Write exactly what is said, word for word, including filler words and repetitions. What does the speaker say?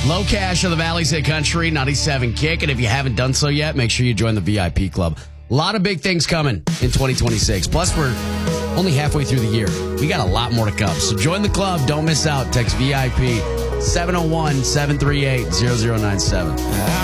Low Cash of the Valley's Hit Country, ninety-seven Kick. And if you haven't done so yet, make sure you join the V I P club. A lot of big things coming in twenty twenty-six. Plus, we're only halfway through the year. We got a lot more to come. So join the club. Don't miss out. Text V I P seven oh one, seven three eight, zero zero nine seven.